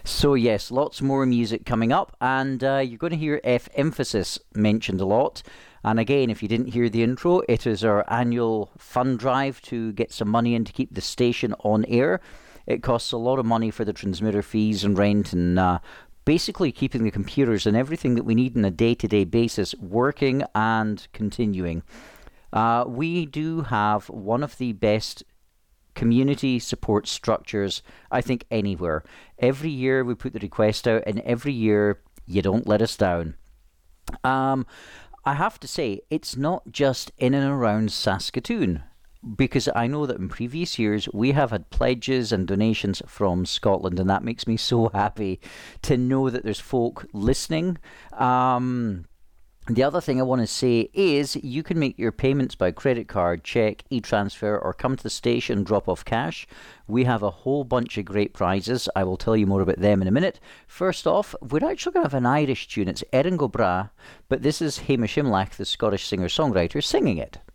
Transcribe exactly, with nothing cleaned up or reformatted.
So yes, lots more music coming up, and uh, you're going to hear F Emphasis mentioned a lot. And again, if you didn't hear the intro, it is our annual fund drive to get some money in to keep the station on air. It costs a lot of money for the transmitter fees and rent and uh, basically keeping the computers and everything that we need on a day-to-day basis working and continuing. Uh, we do have one of the best community support structures, I think, anywhere. Every year we put the request out, and every year you don't let us down. Um, I have to say, it's not just in and around Saskatoon, because I know that in previous years we have had pledges and donations from Scotland, and that makes me so happy to know that there's folk listening. Um, The other thing I want to say is you can make your payments by credit card, check, e-transfer, or come to the station, drop off cash. We have a whole bunch of great prizes. I will tell you more about them in a minute. First off, we're actually going to have an Irish tune. It's Erin Go Bra, but this is Hamish Imlach, the Scottish singer-songwriter, singing it.